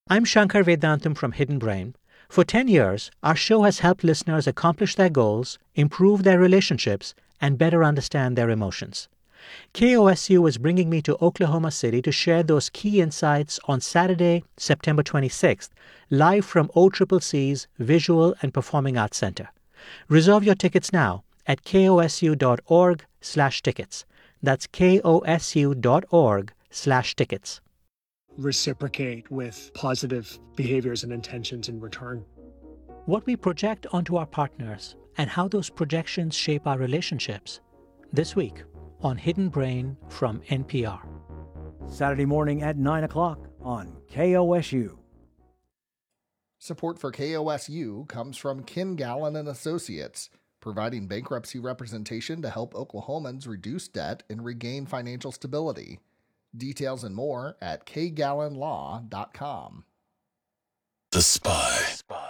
I'm Shankar Vedantam from Hidden Brain. For 10 years, our show has helped listeners accomplish their goals, improve their relationships, and better understand their emotions. KOSU is bringing me to Oklahoma City to share those key insights on Saturday, September 26th, live from OCCC's Visual and Performing Arts Center. Reserve your tickets now at kosu.org/tickets. That's kosu.org/tickets. Reciprocate with positive behaviors and intentions in return. What we project onto our partners and how those projections shape our relationships. This week on Hidden Brain from NPR. Saturday morning at 9 o'clock on KOSU. Support for KOSU comes from Ken Gallen and Associates, providing bankruptcy representation to help Oklahomans reduce debt and regain financial stability. Details and more at kgallenlaw.com. The Spy.